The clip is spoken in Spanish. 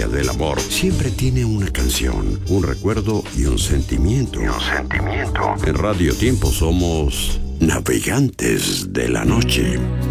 del amor siempre tiene una canción, un recuerdo y un sentimiento. En Radio Tiempo somos navegantes de la noche.